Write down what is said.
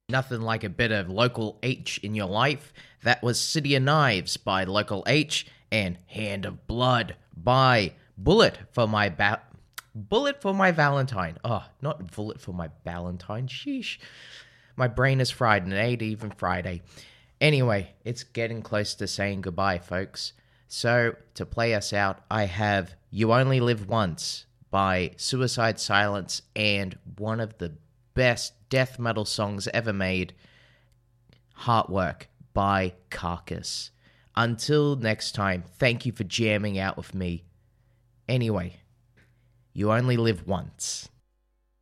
Nothing like a bit of Local H in your life. That was City of Knives by Local H and Hand of Blood by Bullet for my Valentine. Oh, not Bullet for my Valentine. Sheesh. My brain is fried and it ain't even Friday. Anyway, it's getting close to saying goodbye, folks. So, to play us out, I have You Only Live Once by Suicide Silence and one of the best death metal songs ever made, Heartwork by Carcass. Until next time, thank you for jamming out with me. Anyway, you only live once.